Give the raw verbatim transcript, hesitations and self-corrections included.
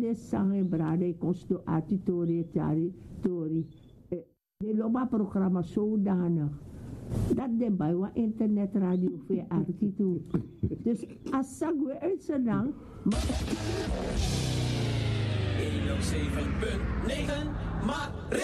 de sange brade kosto atitori tari tori. De loba programma zodanig dat de bij wa internetradio voor artikel. Dus als we uitzendang. honderdzeven punt negen, maar